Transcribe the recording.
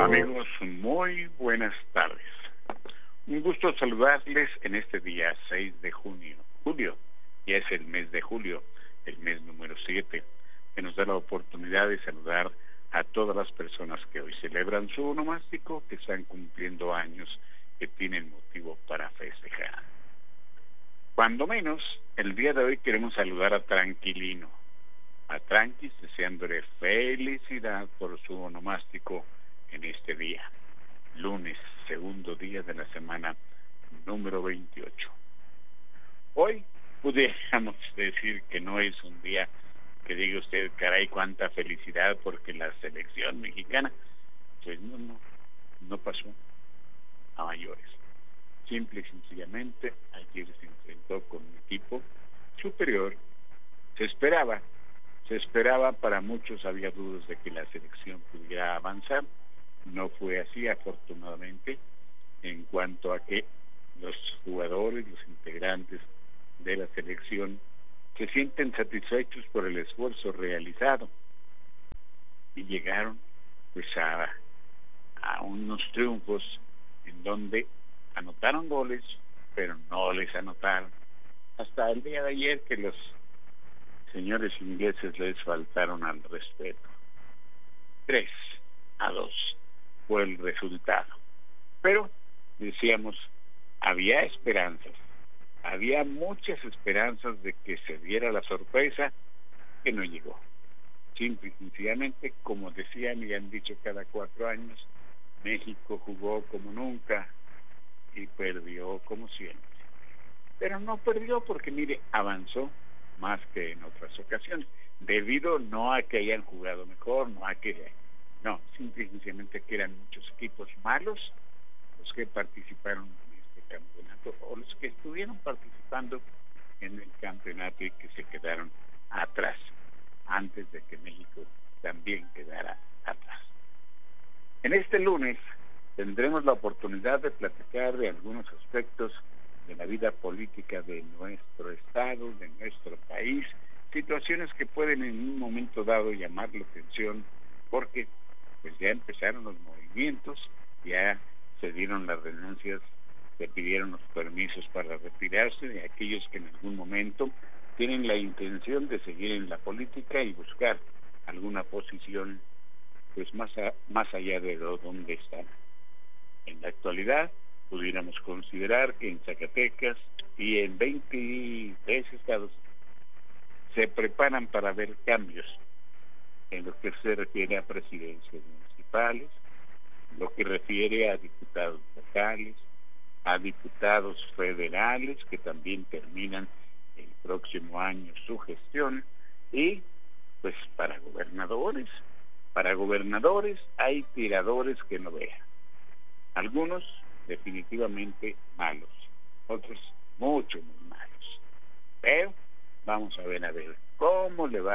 Amigos, muy buenas tardes. Un gusto saludarles en este día 6 de junio. Julio, ya es el mes de julio, el mes número 7, que nos da la oportunidad de saludar a todas las personas que hoy celebran su onomástico, que están cumpliendo años, que tienen motivo para festejar. Cuando menos, el día de hoy queremos saludar a Tranquilino, a Tranquis, deseándole felicidad por su onomástico en este día, lunes, segundo día de la semana número 28. Hoy pudiéramos decir que no es un día que diga usted, caray, cuánta felicidad porque la selección mexicana, pues no pasó a mayores. Simple y sencillamente, ayer se enfrentó con un equipo superior. Se esperaba, para muchos había dudas de que la selección pudiera avanzar. No fue así, afortunadamente, en cuanto a que los jugadores, los integrantes de la selección se sienten satisfechos por el esfuerzo realizado y llegaron pues a unos triunfos en donde anotaron goles, pero no les anotaron. Hasta el día de ayer que los señores ingleses les faltaron al respeto. 3-2 fue el resultado. Pero, decíamos, había esperanzas. Había muchas esperanzas de que se diera la sorpresa que no llegó. Simple y sencillamente, como decían y han dicho cada 4 años, México jugó como nunca y perdió como siempre. Pero no perdió porque, mire, avanzó más que en otras ocasiones, debido no a que hayan jugado mejor, no, simple y sencillamente que eran muchos equipos malos los que participaron en este campeonato o los que estuvieron participando en el campeonato y que se quedaron atrás antes de que México también quedara atrás. En este lunes tendremos la oportunidad de platicar de algunos aspectos de la vida política de nuestro estado, de nuestro país, situaciones que pueden en un momento dado llamar la atención porque pues ya empezaron los movimientos, ya se dieron las renuncias, se pidieron los permisos para retirarse de aquellos que en algún momento tienen la intención de seguir en la política y buscar alguna posición pues más allá de donde están. En la actualidad pudiéramos considerar que en Zacatecas y en 23 estados se preparan para ver cambios en lo que se refiere a presidencias municipales, lo que refiere a diputados locales, a diputados federales que también terminan el próximo año su gestión, y pues para gobernadores hay tiradores que no vean. Algunos definitivamente malos, otros muy malos. Pero vamos a ver cómo le va